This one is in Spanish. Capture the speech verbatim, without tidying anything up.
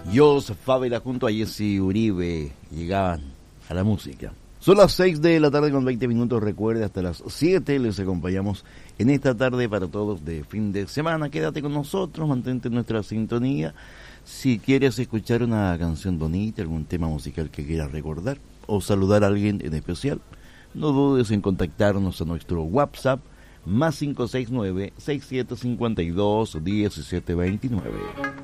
Joseph Fávila junto a Jesse Uribe llegaban a la música. Son las seis de la tarde con veinte minutos, recuerde, hasta las siete les acompañamos en esta tarde para todos de fin de semana. Quédate con nosotros, mantente en nuestra sintonía. Si quieres escuchar una canción bonita, algún tema musical que quieras recordar o saludar a alguien en especial, no dudes en contactarnos a nuestro WhatsApp más cinco seis nueve, seis siete cinco dos, uno siete dos nueve.